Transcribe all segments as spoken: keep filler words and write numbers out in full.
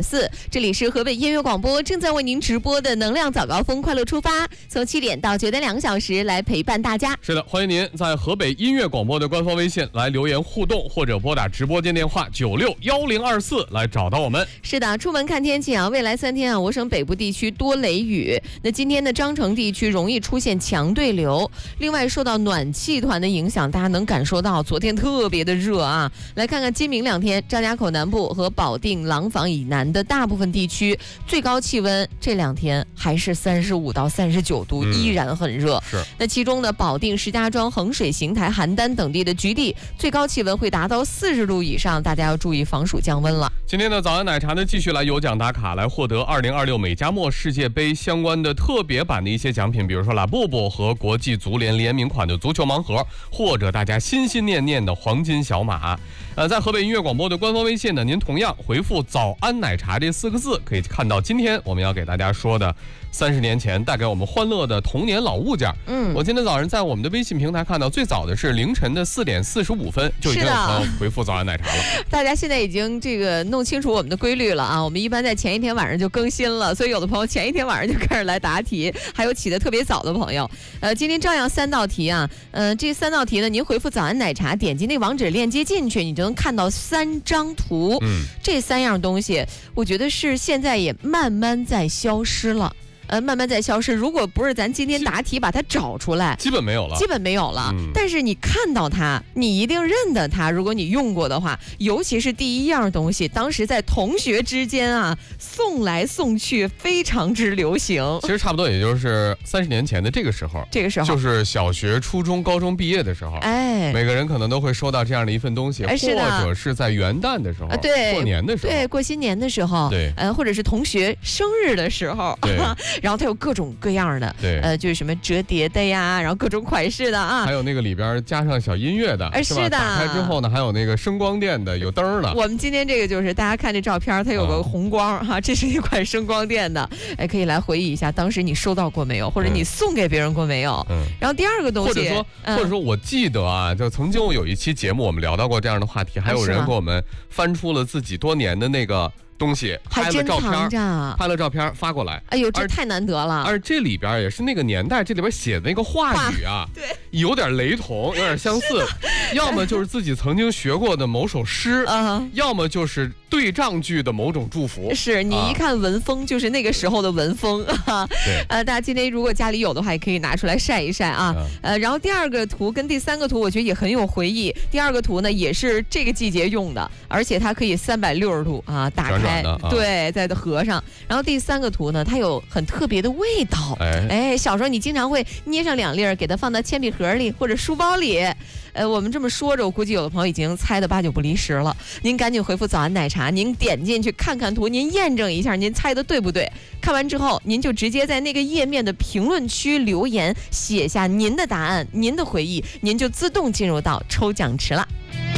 四，这里是河北音乐广播正在为您直播的能量早高峰快乐出发，从七点到九点两个小时来陪伴大家。 是的，欢迎您在河北音乐广播的官方微信来留言互动，或者拨打直播间电话九六幺零二四来找到我们。 是的，出门看天气啊，未来三天啊，我省北部地区多雷雨。那今天的章程地区容易出现强对流，另外受到暖气团的影响，大家能感受到昨天特别的热啊。来看看今明两天，张家口南部和保定、廊坊以南的大部分地区最高气温这两天还是三十五到三十九度、嗯，依然很热。 是。 那其中呢，保定、石家庄、衡水、邢台、邯郸等地的局地最高气温会达到四十度以上，大家要注意防暑降温了。 今天的早安奶茶呢，继续来有奖打卡，来获得二零二六美加墨世界杯相关的特别版的一些奖品，比如说拉布布和国际足联联名款的足球盲盒，或者大家心心念念的黄金小马。呃，在河北音乐广播的官方微信呢，您同样回复早安奶茶这四个字，可以看到今天我们要给大家说的三十年前带给我们欢乐的童年老物件。嗯，我今天早上在我们的微信平台看到，最早的是凌晨的四点四十五分就已经有朋友回复早安奶茶了。 大家现在已经这个弄清楚我们的规律了啊，我们一般在前一天晚上就更新了，所以有的朋友前一天晚上就开始来答题，还有起得特别早的朋友。呃，今天照样三道题啊，呃，这三道题呢，您回复早安奶茶，点击那网址链接进去，你就能看到三张图。嗯，这三样东西，我觉得是现在也慢慢在消失了。呃，慢慢在消失。如果不是咱今天答题把它找出来， 基本没有了， 基本没有了。嗯、但是你看到它，你一定认得它。如果你用过的话，尤其是第一样东西，当时在同学之间啊，送来送去非常之流行。 其实差不多也就是三十年前的这个时候， 这个时候就是小学、初中、高中毕业的时候，哎，每个人可能都会收到这样的一份东西，哎、或者是在元旦的时候，啊、 对， 过年的时候， 对，过新年的时候， 对， 呃，或者是同学生日的时候， 对。 然后它有各种各样的， 对， 呃，就是什么折叠的呀，然后各种款式的啊， 还有那个里边加上小音乐的， 哎，是的。 打开之后呢，还有那个声光电的，有灯的。 我们今天这个就是大家看这照片，它有个红光、嗯、哈，这是一款声光电的，哎，可以来回忆一下，当时你收到过没有，或者你送给别人过没有？嗯。然后第二个东西， 或者说，嗯、或者说我记得啊，就曾经有一期节目我们聊到过这样的话题，还有人给我们翻出了自己多年的那个东西，拍了照片，拍了照片发过来。 哎呦，这太难得了！ 而这里边也是那个年代，这里边写的那个话语啊， 对， 有点雷同，有点相似，要么就是自己曾经学过的某首诗，uh-huh. 要么就是对仗句的某种祝福。 是你一看文风，就是那个时候的文风啊。 对， 呃，大家今天如果家里有的话，也可以拿出来晒一晒啊。Uh-huh. 呃，然后第二个图跟第三个图，我觉得也很有回忆。第二个图呢，也是这个季节用的，而且它可以三百六十度啊打开。 啊、 对，在合上。然后第三个图呢，它有很特别的味道。哎, 哎，小时候你经常会捏上两粒儿，给它放到铅笔盒里或者书包里。呃，我们这么说着，我估计有的朋友已经猜得八九不离十了。您赶紧回复早安奶茶，您点进去看看图，您验证一下您猜的对不对。看完之后，您就直接在那个页面的评论区留言，写下您的答案、您的回忆，您就自动进入到抽奖池了。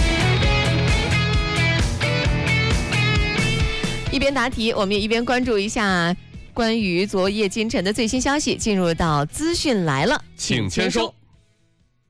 一边答题，我们也一边关注一下关于昨夜今晨的最新消息。进入到资讯来了， 请签收。